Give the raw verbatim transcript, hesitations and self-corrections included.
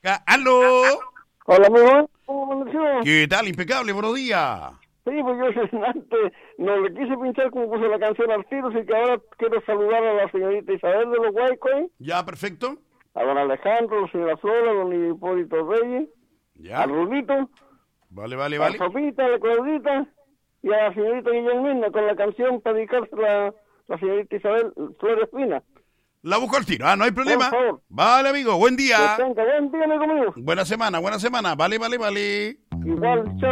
Ca- ¡Aló! Hola, muy bueno. ¿Cómo amaneció? ¿Qué tal? Impecable, buenos días. Sí, pues yo antes no le quise pinchar como puso la canción al tiro, así que ahora quiero saludar a la señorita Isabel de los Guaycoy, Ya, perfecto. a don Alejandro, a la señora Flora, a don Hipólito Reyes, Ya. a Rulito, Vale, vale, a vale. Sopita, a la Claudita y a la señorita Guillermina con la canción para dedicarse la, la señorita Isabel Flores Fina. La busco al tiro. Ah, no hay problema. Por favor. Vale, amigo. Buen Que día. tenga buen día, amigo mío. Buena semana, buena semana. Vale, vale, vale. Igual, chao.